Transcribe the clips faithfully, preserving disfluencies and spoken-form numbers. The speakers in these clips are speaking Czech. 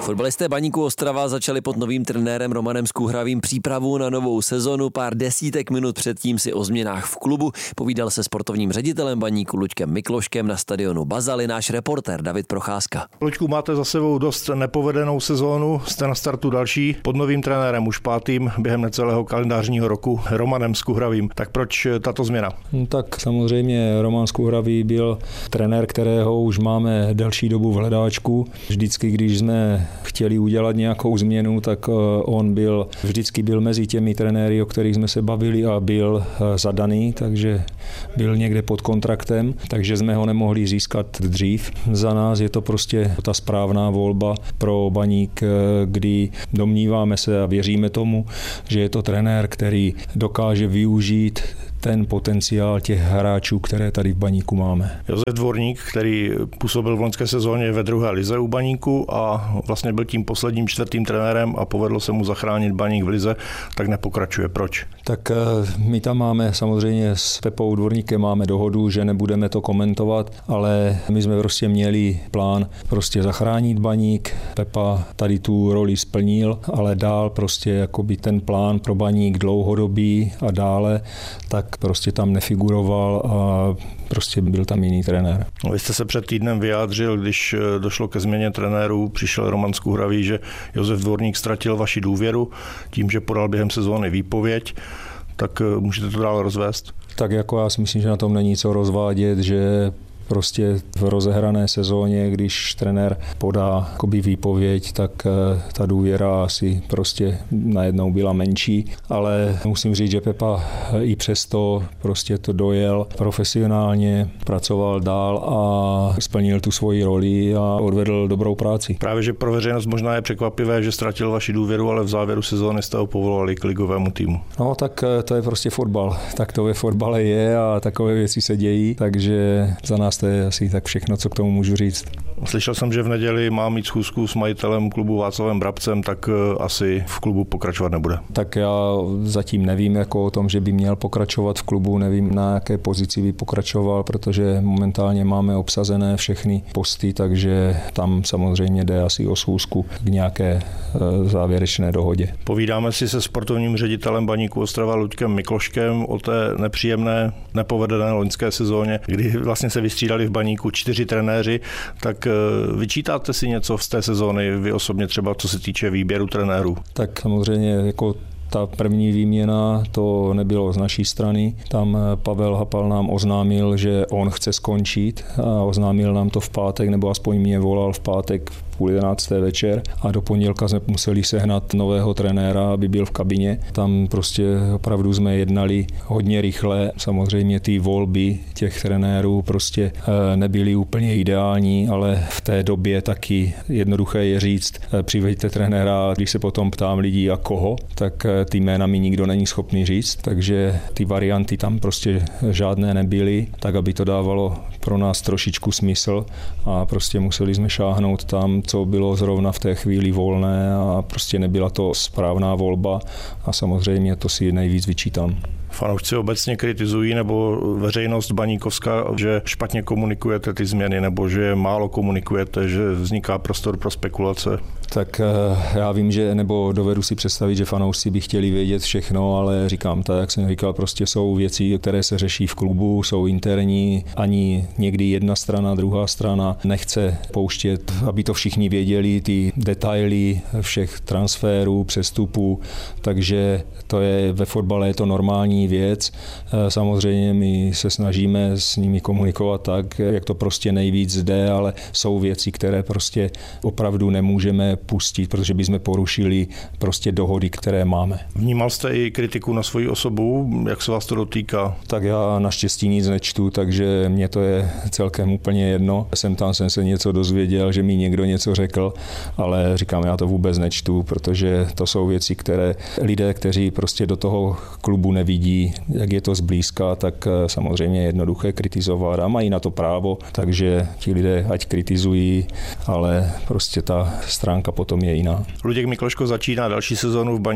Fotbalisté Baníku Ostrava začali pod novým trenérem Romanem Skuhravým přípravu na novou sezonu. Pár desítek minut předtím si o změnách v klubu povídal se sportovním ředitelem Baníku Luďkem Mikloškem na stadionu Bazali náš reportér David Procházka. Luďku, máte za sebou dost nepovedenou sezónu, jste na startu další pod novým trenérem, už pátým během necelého kalendářního roku Romanem Skuhravým. Tak proč tato změna? No, tak samozřejmě Roman Skuhravý byl trenér, kterého už máme delší dobu v hledáčku. Vždycky, když jsme chtěli udělat nějakou změnu, tak on byl vždycky byl mezi těmi trenéry, o kterých jsme se bavili, a byl zadaný, takže byl někde pod kontraktem, takže jsme ho nemohli získat dřív. Za nás je to prostě ta správná volba pro Baník, kdy domníváme se a věříme tomu, že je to trenér, který dokáže využít ten potenciál těch hráčů, které tady v Baníku máme. Josef Dvorník, který působil v loňské sezóně ve druhé lize u Baníku a vlastně byl tím posledním čtvrtým trenérem a povedlo se mu zachránit Baník v lize, tak nepokračuje. Proč? Tak my tam máme samozřejmě s Pepou Dvorníkem máme dohodu, že nebudeme to komentovat, ale my jsme prostě měli plán prostě zachránit Baník. Pepa tady tu roli splnil, ale dál prostě jakoby ten plán pro Baník dlouhodobý a dále, tak prostě tam nefiguroval a prostě byl tam jiný trenér. Vy jste se před týdnem vyjádřil, když došlo ke změně trenérů, přišel Roman Skuhravý, že Josef Dvorník ztratil vaši důvěru tím, že podal během sezóny výpověď, tak můžete to dál rozvést? Tak jako já si myslím, že na tom není co rozvádět, že prostě v rozehrané sezóně, když trenér podá jakoby výpověď, tak ta důvěra asi prostě najednou byla menší, ale musím říct, že Pepa i přesto prostě to dojel profesionálně, pracoval dál a splnil tu svoji roli a odvedl dobrou práci. Právě, že pro veřejnost možná je překvapivé, že ztratil vaši důvěru, ale v závěru sezóny jste ho povolali k ligovému týmu. No tak to je prostě fotbal. Tak to ve fotbale je a takové věci se dějí, takže za nás to je asi tak všechno, co k tomu můžu říct. Slyšel jsem, že v neděli má mít schůzku s majitelem klubu Václavem Brabcem, tak asi v klubu pokračovat nebude. Tak já zatím nevím jako o tom, že by měl pokračovat v klubu, nevím, na jaké pozici by pokračoval, protože momentálně máme obsazené všechny posty, takže tam samozřejmě jde asi o schůzku k nějaké závěrečné dohodě. Povídáme si se sportovním ředitelem Baníku Ostrava Luďkem Mikloškem o té nepříjemné, nepovedené loňské sezóně, kdy vlastně se vystřídali v Baníku čtyři trenéři, tak vyčítáte si něco z té sezóny, vy osobně třeba, co se týče výběru trenérů? Tak samozřejmě jako ta první výměna, to nebylo z naší strany. Tam Pavel Hapal nám oznámil, že on chce skončit a oznámil nám to v pátek, nebo aspoň mě volal v pátek v půl jedenácté večer a do pondělka jsme museli sehnat nového trenéra, aby byl v kabině. Tam prostě opravdu jsme jednali hodně rychle. Samozřejmě ty volby těch trenérů prostě nebyly úplně ideální, ale v té době taky jednoduché je říct, přiveďte trenéra, když se potom ptám lidí a koho, tak ty jména mi nikdo není schopný říct, takže ty varianty tam prostě žádné nebyly, tak aby to dávalo pro nás trošičku smysl a prostě museli jsme šáhnout tam, co bylo zrovna v té chvíli volné a prostě nebyla to správná volba a samozřejmě to si nejvíc vyčítám. Fanoušci obecně kritizují, nebo veřejnost baníkovská, že špatně komunikujete ty změny, nebo že málo komunikujete, že vzniká prostor pro spekulace? Tak já vím, že, nebo dovedu si představit, že fanoušci by chtěli vědět všechno, ale říkám, tak jak jsem říkal, prostě jsou věci, které se řeší v klubu, jsou interní, ani někdy jedna strana, druhá strana nechce pouštět, aby to všichni věděli, ty detaily všech transferů, přestupů, takže to je ve fotbale je to normální věc. Samozřejmě my se snažíme s nimi komunikovat tak, jak to prostě nejvíc jde, ale jsou věci, které prostě opravdu nemůžeme pustit, protože bychom porušili prostě dohody, které máme. Vnímal jste i kritiku na svoji osobu, jak se vás to dotýká? Tak já naštěstí nic nečtu, takže mě to je celkem úplně jedno. Jsem tam jsem se něco dozvěděl, že mi někdo něco řekl, ale říkám, já to vůbec nečtu, protože to jsou věci, které lidé, kteří prostě do toho klubu nevidí, jak je to zblízka, tak samozřejmě je jednoduché kritizovat a mají na to právo, takže ti lidé ať kritizují, ale prostě ta stránka potom je jiná. Luděk Mikloško začíná další sezónu v Baníku Ostrava.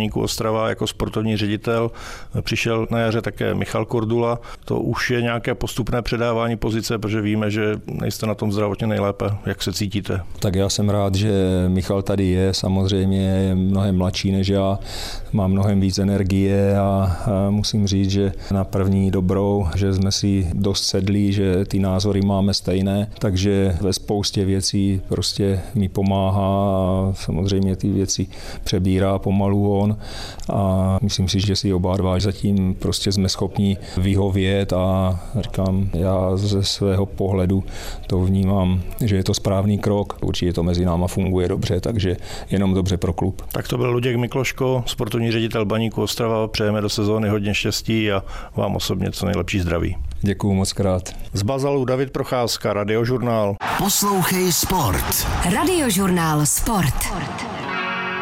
Ostrava jako sportovní ředitel. Přišel na jaře také Michal Kordula. To už je nějaké postupné předávání pozice, protože víme, že nejste na tom zdravotně nejlépe. Jak se cítíte? Tak já jsem rád, že Michal tady je. Samozřejmě je mnohem mladší než já. Má mnohem víc energie a, a musím říct, že na první dobrou, že jsme si dost sedli, že ty názory máme stejné, takže ve spoustě věcí prostě mi pomáhá a samozřejmě ty věci přebírá pomalu on a myslím si, že si oba dva zatím prostě jsme schopni vyhovět a říkám, já ze svého pohledu to vnímám, že je to správný krok. Určitě to mezi náma funguje dobře, takže jenom dobře pro klub. Tak to byl Luděk Mikloško, sportovní ředitel Baníku Ostrava. Přejeme do sezóny hodně štěstí a vám osobně co nejlepší zdraví. Děkuju moc krát. Z Bazalu David Procházka, Radiožurnál. Poslouchej sport. Radiožurnál Sport.